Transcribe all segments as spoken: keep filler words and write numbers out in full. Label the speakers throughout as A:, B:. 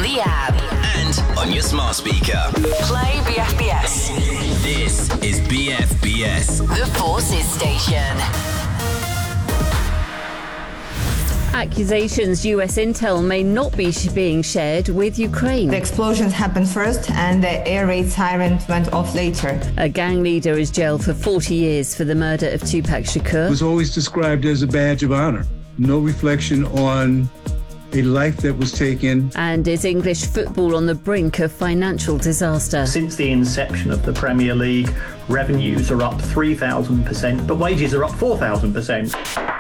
A: the app.
B: And on your smart speaker.
A: Play B F B S.
B: This is B F B S.
A: The Forces Station.
C: Accusations U S intel may not be sh- being shared with Ukraine.
D: The explosions happened first and the air raid siren went off later.
C: A gang leader is jailed for forty years for the murder of Tupac Shakur.
E: It was always described as a badge of honor. No reflection on a life that was taken.
C: And is English football on the brink of financial disaster?
F: Since the inception of the Premier League, revenues are up three thousand percent, but wages are up four thousand percent.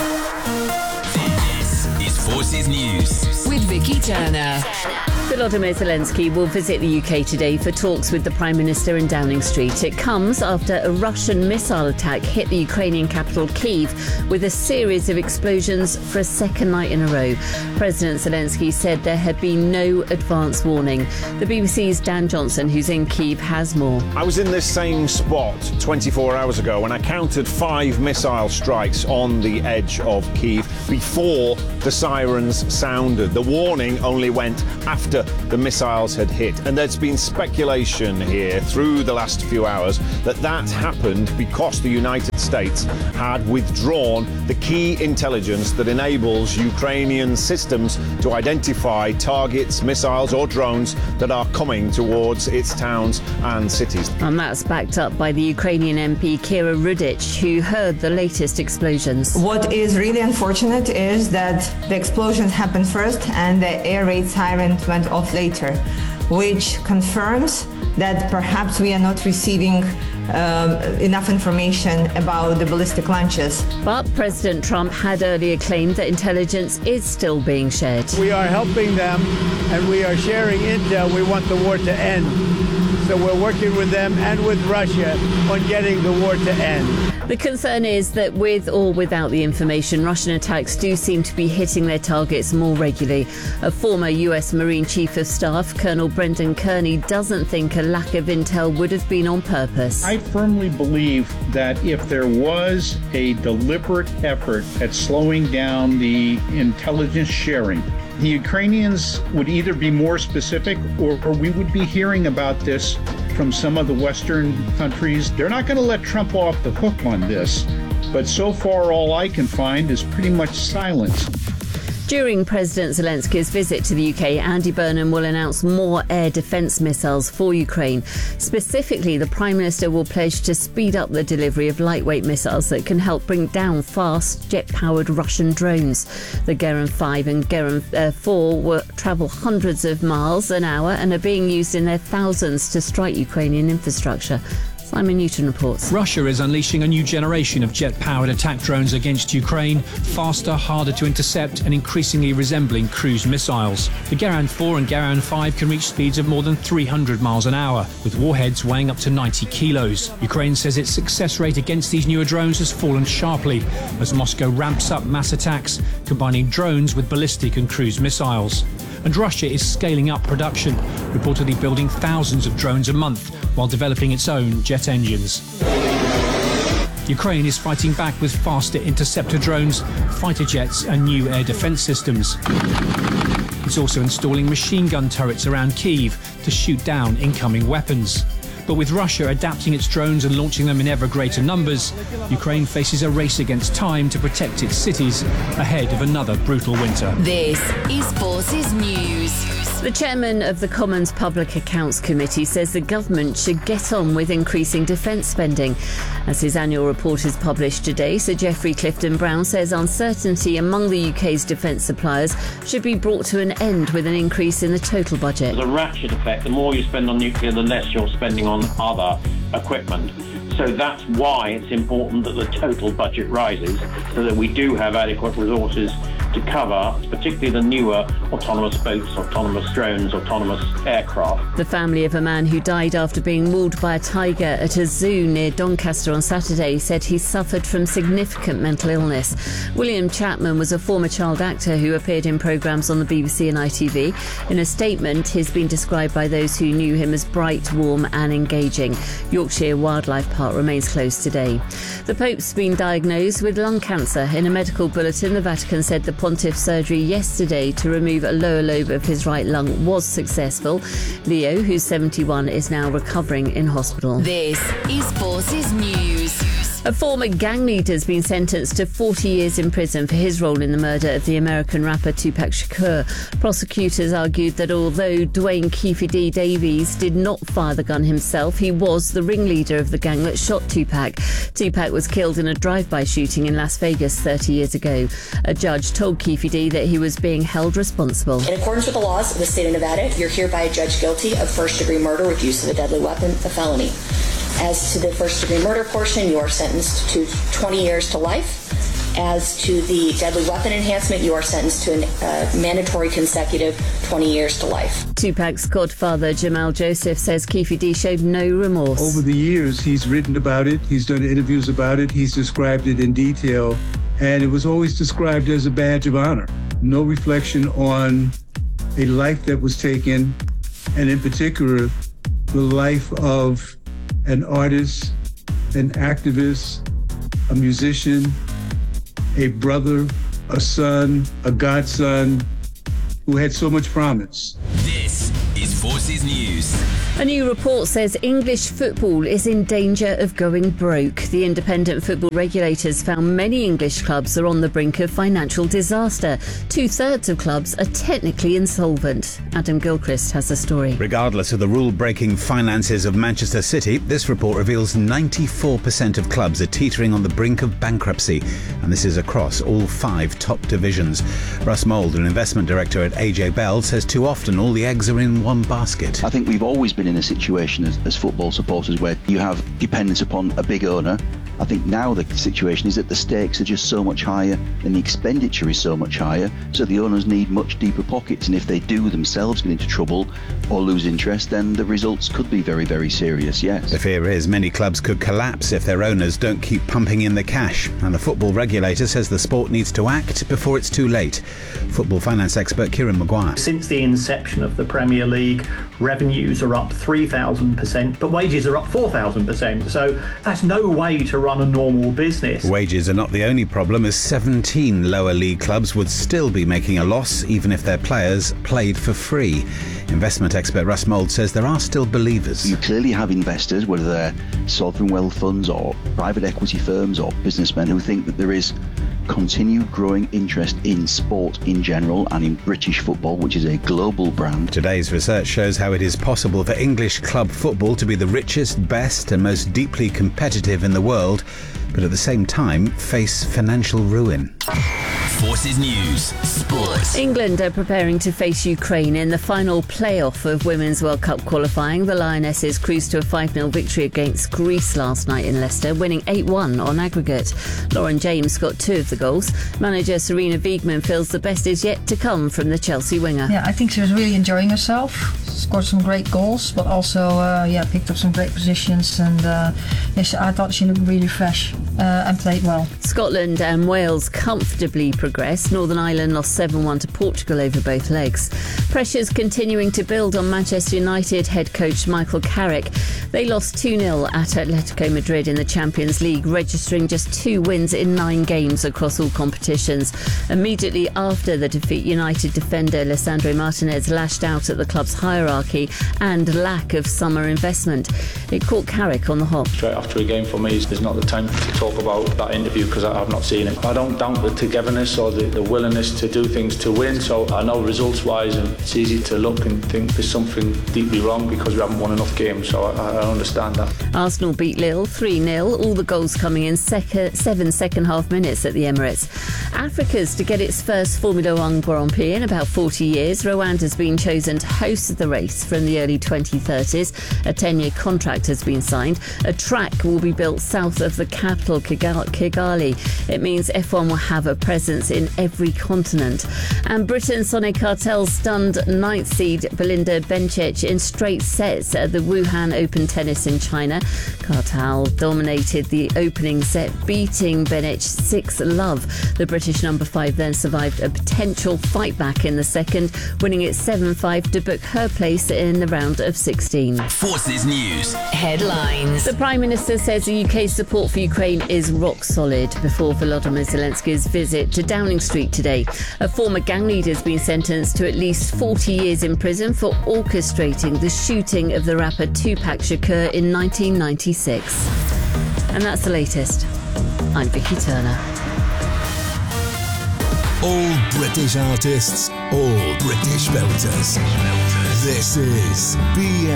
B: Forces News
A: with Vicky Turner.
C: Volodymyr Zelensky will visit the U K today for talks with the Prime Minister in Downing Street. It comes after a Russian missile attack hit the Ukrainian capital Kyiv with a series of explosions for a second night in a row. President Zelensky said there had been no advance warning. The B B C's Dan Johnson, who's in Kyiv, has more.
G: I was in this same spot twenty-four hours ago when I counted five missile strikes on the edge of Kyiv before the sirens sounded. The warning only went after the missiles had hit, and there's been speculation here through the last few hours that that happened because the United States had withdrawn the key intelligence that enables Ukrainian systems to identify targets, missiles or drones that are coming towards its towns and cities.
C: And that's backed up by the Ukrainian M P Kira Rudic, who heard the latest explosions.
D: What is really unfortunate is that the explosions happened first and the air raid siren went off later, which confirms that perhaps we are not receiving um, enough information about the ballistic launches.
C: But President Trump had earlier claimed that intelligence is still being shared.
H: We are helping them and we are sharing intel. We want the war to end. So we're working with them and with Russia on getting the war to end.
C: The concern is that with or without the information, Russian attacks do seem to be hitting their targets more regularly. A former U S Marine Chief of Staff, Colonel Brendan Kearney, doesn't think a lack of intel would have been on purpose.
I: I firmly believe that if there was a deliberate effort at slowing down the intelligence sharing, the Ukrainians would either be more specific or, or we would be hearing about this from some of the Western countries. They're not going to let Trump off the hook on this, but so far all I can find is pretty much silence.
C: During President Zelensky's visit to the U K, Andy Burnham will announce more air defence missiles for Ukraine. Specifically, the Prime Minister will pledge to speed up the delivery of lightweight missiles that can help bring down fast, jet-powered Russian drones. The Geran five and Geran four will travel hundreds of miles an hour and are being used in their thousands to strike Ukrainian infrastructure. Simon Newton reports.
J: Russia is unleashing a new generation of jet-powered attack drones against Ukraine, faster, harder to intercept and increasingly resembling cruise missiles. The Geran four and Geran five can reach speeds of more than three hundred miles an hour, with warheads weighing up to ninety kilos. Ukraine says its success rate against these newer drones has fallen sharply as Moscow ramps up mass attacks, combining drones with ballistic and cruise missiles. And Russia is scaling up production, reportedly building thousands of drones a month while developing its own jet engines. Ukraine is fighting back with faster interceptor drones, fighter jets and new air defence systems. It's also installing machine gun turrets around Kyiv to shoot down incoming weapons. But with Russia adapting its drones and launching them in ever greater numbers, Ukraine faces a race against time to protect its cities ahead of another brutal winter.
A: This is Forces News.
C: The chairman of the Commons Public Accounts Committee says the government should get on with increasing defence spending. As his annual report is published today, Sir Geoffrey Clifton-Brown says uncertainty among the U K's defence suppliers should be brought to an end with an increase in the total budget.
K: There's a ratchet effect. The more you spend on nuclear, the less you're spending on other equipment. So that's why it's important that the total budget rises so that we do have adequate resources to cover, particularly the newer autonomous boats, autonomous drones, autonomous aircraft.
C: The family of a man who died after being mauled by a tiger at a zoo near Doncaster on Saturday said he suffered from significant mental illness. William Chapman was a former child actor who appeared in programmes on the B B C and I T V. In a statement, he's been described by those who knew him as bright, warm and engaging. Yorkshire Wildlife Park remains closed today. The Pope's been diagnosed with lung cancer. In a medical bulletin, the Vatican said the Pontiff surgery yesterday to remove a lower lobe of his right lung was successful. Leo, who's seventy-one, is now recovering in hospital.
A: This is Forces News.
C: A former gang leader has been sentenced to forty years in prison for his role in the murder of the American rapper Tupac Shakur. Prosecutors argued that although Dwayne Keefe D. Davies did not fire the gun himself, he was the ringleader of the gang that shot Tupac. Tupac was killed in a drive-by shooting in Las Vegas thirty years ago. A judge told Keefe D. that he was being held responsible.
L: In accordance with the laws of the state of Nevada, you're hereby judged guilty of first-degree murder with use of a deadly weapon, a felony. As to the first-degree murder portion, you are sentenced to twenty years to life. As to the deadly weapon enhancement, you are sentenced to a uh, mandatory consecutive twenty years to life.
C: Tupac's godfather, Jamal Joseph, says Keefe D. showed no remorse.
E: Over the years, he's written about it, he's done interviews about it, he's described it in detail, and it was always described as a badge of honor. No reflection on a life that was taken, and in particular, the life of an artist, an activist, a musician, a brother, a son, a godson, who had so much promise.
B: This is Forces News.
C: A new report says English football is in danger of going broke. The independent football regulators found many English clubs are on the brink of financial disaster. Two-thirds of clubs are technically insolvent. Adam Gilchrist has the story.
M: Regardless of the rule-breaking finances of Manchester City, this report reveals ninety-four percent of clubs are teetering on the brink of bankruptcy. And this is across all five top divisions. Russ Mould, an investment director at A J Bell, says too often all the eggs are in one basket.
N: I think we've always been in a situation as, as football supporters where you have dependence upon a big owner. I think now the situation is that the stakes are just so much higher and the expenditure is so much higher, so the owners need much deeper pockets, and if they do themselves get into trouble or lose interest, then the results could be very, very serious, yes.
M: The fear is many clubs could collapse if their owners don't keep pumping in the cash, and the football regulator says the sport needs to act before it's too late. Football finance expert Kieran Maguire.
F: Since the inception of the Premier League, revenues are up three thousand percent, but wages are up four thousand percent, so that's no way to run a normal business.
M: Wages are not the only problem, as seventeen lower league clubs would still be making a loss even if their players played for free. Investment expert Russ Mould says there are still believers.
N: You clearly have investors, whether they're sovereign wealth funds or private equity firms or businessmen, who think that there is continued growing interest in sport in general and in British football, which is a global brand.
M: Today's research shows how it is possible for English club football to be the richest, best and most deeply competitive in the world, but at the same time face financial ruin.
B: Forces News. Sports.
C: England are preparing to face Ukraine in the final playoff of Women's World Cup qualifying. The Lionesses cruised to a five nil victory against Greece last night in Leicester, winning eight one on aggregate. Lauren James got two of the goals. Manager Serena Wiegman feels the best is yet to come from the Chelsea winger.
O: Yeah, I think she was really enjoying herself. Scored some great goals, but also uh, yeah, picked up some great positions, and uh, yes, I thought she looked really fresh uh, and played well.
C: Scotland and Wales comfortably progressed. Northern Ireland lost seven one to Portugal over both legs. Pressure's continuing to build on Manchester United head coach Michael Carrick. They lost two nil at Atletico Madrid in the Champions League, registering just two wins in nine games across all competitions. Immediately after the defeat, United defender Lisandro Martinez lashed out at the club's hierarchy and lack of summer investment. It caught Carrick on the hop.
P: Straight after a game for me is not the time to talk about that interview because I've not seen it. I don't doubt the togetherness or the, the willingness to do things to win, so I know results wise and it's easy to look and think there's something deeply wrong because we haven't won enough games, so I, I understand that.
C: Arsenal beat Lille three nil, all the goals coming in sec- seven second half minutes at the Emirates. Africa's to get its first Formula One Grand Prix in about forty years. Rwanda's been chosen to host the race from the early twenty thirties. A ten-year contract has been signed. A track will be built south of the capital, Kigali. It means F one will have a presence in every continent. And Britain Sonic Cartel stunned ninth seed Belinda Bencic in straight sets at the Wuhan Open Tennis in China. Cartel dominated the opening set, beating Bencic six love. The British number five then survived a potential fight back in the second, winning it seven five to book her place in the round of sixteen.
B: Forces News.
A: Headlines.
C: The Prime Minister says the U K's support for Ukraine is rock solid before Volodymyr Zelensky's visit to Downing Street today. A former gang leader has been sentenced to at least forty years in prison for orchestrating the shooting of the rapper Tupac Shakur in nineteen ninety-six. And that's the latest. I'm Vicky Turner.
Q: All British artists, all British belters. This is B